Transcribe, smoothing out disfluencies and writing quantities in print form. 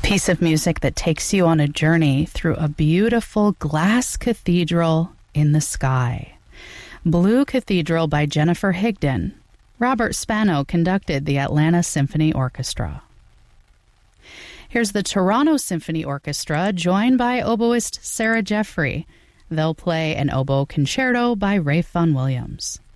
piece of music that takes you on a journey through a beautiful glass cathedral in the sky. Blue Cathedral by Jennifer Higdon. Robert Spano conducted the Atlanta Symphony Orchestra. Here's the Toronto Symphony Orchestra, joined by oboist Sarah Jeffrey. They'll play an oboe concerto by Ralph Vaughan Williams.